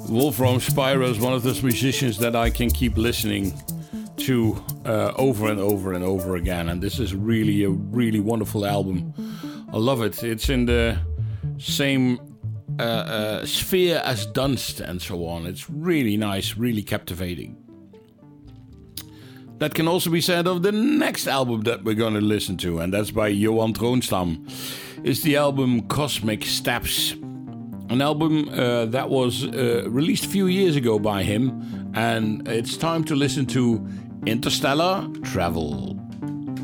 Wolfram Spyro is one of those musicians that I can keep listening to over and over and over again. And this is really a really wonderful album. I love it. It's in the same sphere as Dunst and so on. It's really nice, really captivating. That can also be said of the next album that we're going to listen to, and that's by Johan Troonstam. It's the album Cosmic Steps, an album that was released a few years ago by him, and it's time to listen to Interstellar Travel.